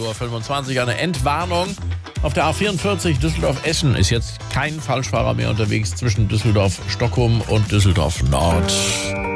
8:25 Uhr eine Entwarnung. Auf der A44 Düsseldorf-Essen ist jetzt kein Falschfahrer mehr unterwegs zwischen Düsseldorf-Stockholm und Düsseldorf-Nord.